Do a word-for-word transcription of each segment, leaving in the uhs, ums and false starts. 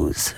knows.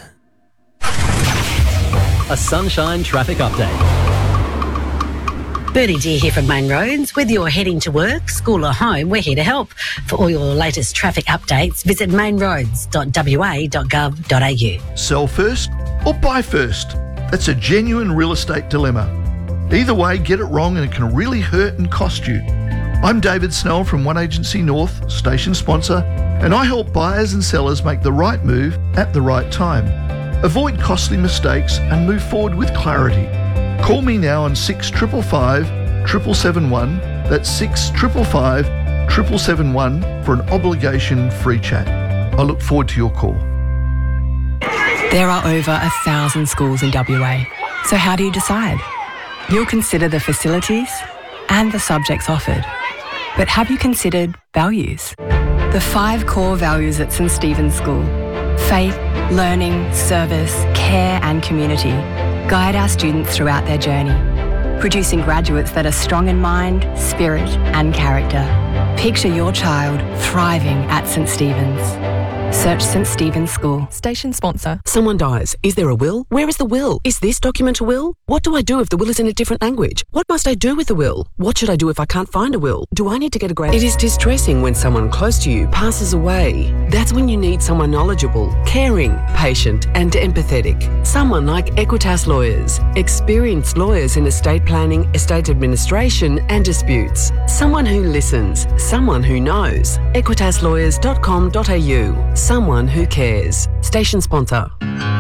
A Sunshine traffic update. Bertie Deer here from Main Roads. Whether you're heading to work, school or home, we're here to help. For all your latest traffic updates, visit mainroads dot w a dot gov dot a u. Sell first or buy first? That's a genuine real estate dilemma. Either way, get it wrong and it can really hurt and cost you. I'm David Snell from One Agency North, station sponsor, and I help buyers and sellers make the right move at the right time. Avoid costly mistakes and move forward with clarity. Call me now on six five five, seven seven one. That's six five five, seven seven one for an obligation-free chat. I look forward to your call. There are over a thousand schools in W A, so how do you decide? You'll consider the facilities and the subjects offered. But have you considered values? The five core values at St Stephen's School: faith, learning, service, care and community guide our students throughout their journey, producing graduates that are strong in mind, spirit and character. Picture your child thriving at St Stephen's. Search St Stephen's School. Station sponsor. Someone dies. Is there a will? Where is the will? Is this document a will? What do I do if the will is in a different language? What must I do with the will? What should I do if I can't find a will? Do I need to get a grant? It is distressing when someone close to you passes away. That's when you need someone knowledgeable, caring, patient and empathetic. Someone like Equitas Lawyers. Experienced lawyers in estate planning, estate administration and disputes. Someone who listens. Someone who knows. equitas lawyers dot com dot a u. Someone who cares. Station sponsor.